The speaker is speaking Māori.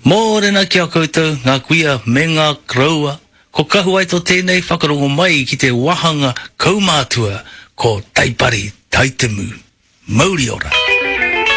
Mōrena kia koutou, ngā kuia me ngā kraua, ko kahu ai tō tēnei whakarongo mai ki te wahanga kaumātua ko Taipari Taitemu. Mauri ora.